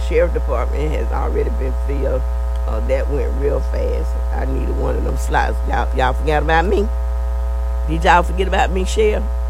sheriff department has already been filled. That went real fast. I needed one of them slots. Y'all forgot about me? Did y'all forget about me, Sheriff?